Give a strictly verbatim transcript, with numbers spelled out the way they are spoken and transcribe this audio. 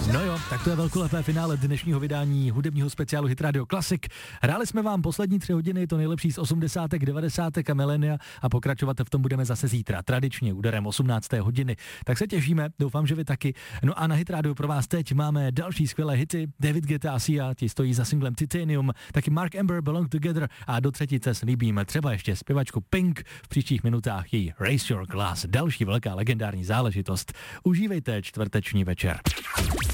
No jo, tak to je velkolepé finále dnešního vydání hudebního speciálu Hit Radio Classic. Hráli jsme vám poslední tři hodiny, to nejlepší z osmdesátek, devadesátek a milénia a pokračovat v tom budeme zase zítra, tradičně úderem osmnácté hodiny. Tak se těšíme, doufám, že vy taky. No a na Hit Radio pro vás teď máme další skvělé hity. David Guetta a Sia, ti stojí za singlem Titanium, taky Mark Amber Belong Together a do třetice slíbíme třeba ještě zpěvačku Pink, v příštích minutách její Raise Your Glass, další velká legendární záležitost. Užívejte čtvrteční večer.